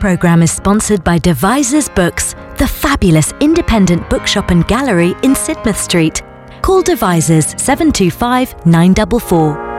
programme is sponsored by Devisers Books, the fabulous independent bookshop and gallery in Sidmouth Street. Call Devisers 725 944.